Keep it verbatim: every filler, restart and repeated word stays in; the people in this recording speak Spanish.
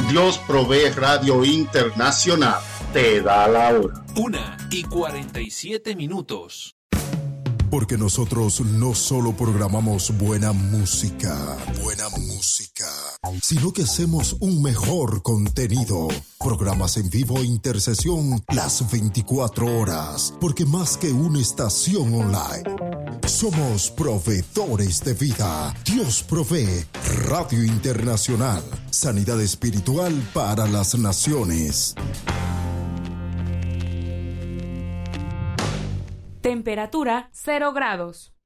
Dios Provee Radio Internacional te da la hora. Una y cuarenta y siete minutos. Porque nosotros no solo programamos buena música, buena música, sino que hacemos un mejor contenido. Programas en vivo e intercesión las veinticuatro horas, porque más que una estación online, somos proveedores de vida. Dios Provee Radio Internacional, sanidad espiritual para las naciones. Temperatura cero grados.